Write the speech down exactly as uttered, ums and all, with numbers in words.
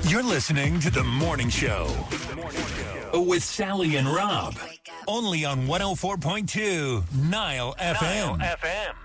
You're listening to The Morning Show with Sally and Rob. Only on one oh four point two Nile F M. Nile F M.